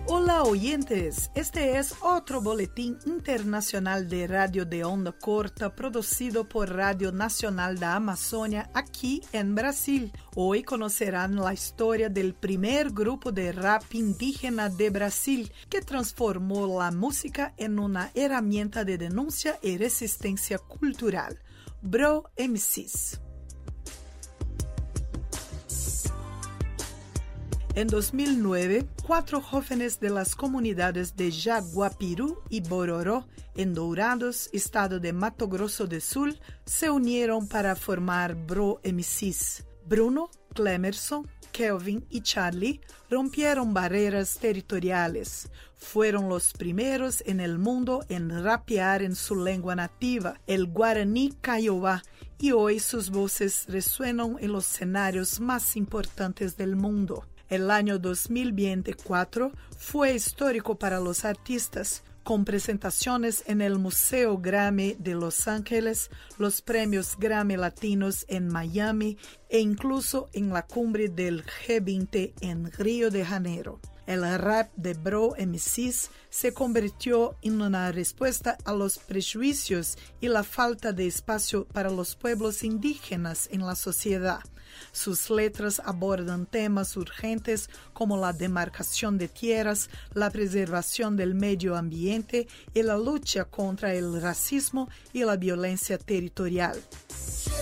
Hola oyentes, este es otro boletín internacional de radio de onda corta producido por Radio Nacional da Amazônia aquí en Brasil. Hoy conocerán la historia del primer grupo de rap indígena de Brasil que transformó la música en una herramienta de denuncia y resistencia cultural. Bro MCs. En 2009, 4 jóvenes de las comunidades de Jaguapirú y Bororó, en Dourados, estado de Mato Grosso do Sul, se unieron para formar Bro MCs. Bruno, Clemerson, Kelvin y Charlie rompieron barreras territoriales. Fueron los primeros en el mundo en rapear en su lengua nativa, el guaraní Kaiowá, y hoy sus voces resuenan en los escenarios más importantes del mundo. El año 2024 fue histórico para los artistas, con presentaciones en el Museo Grammy de Los Ángeles, los premios Grammy Latinos en Miami e incluso en la cumbre del G20 en Río de Janeiro. El rap de Bro MCs se convirtió en una respuesta a los prejuicios y la falta de espacio para los pueblos indígenas en la sociedad. Sus letras abordan temas urgentes como la demarcación de tierras, la preservación del medio ambiente y la lucha contra el racismo y la violencia territorial.